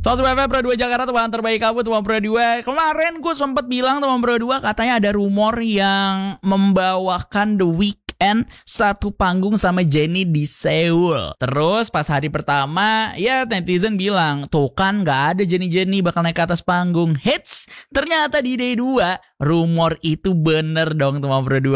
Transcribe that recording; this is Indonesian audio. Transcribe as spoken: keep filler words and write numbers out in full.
Soal F M Pro dua Jakarta, teman terbaik kamu, teman Pro dua. Kemarin gue sempet bilang teman Pro dua, katanya ada rumor yang membawakan The Weeknd satu panggung sama Jennie di Seoul. Terus pas hari pertama, ya netizen bilang, tuh kan gak ada Jennie-Jennie bakal naik ke atas panggung. Hits, ternyata di day dua, rumor itu bener dong teman Pro dua.